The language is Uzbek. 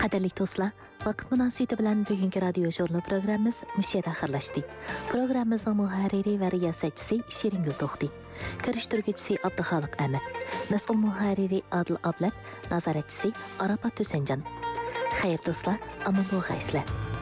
Qadirlik do'stlar, vaqt munosabati bilan bugungi radio jurnal programmamiz mushayda axirlashdi. Programmamizning muharriri va riyosatchisi Shiringul To'xti, kirishtiruvchisi Abduxoliq Ahmad, mas'ul muharriri Adil Ablat, nazoratchisi Arafat Tusanjan. Xayr do'stlar, omon bo'lg'aysizlar.